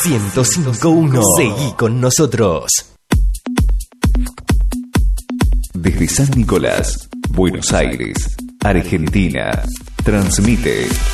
105.1. Seguí con nosotros. Desde San Nicolás, Buenos Aires, Argentina, transmite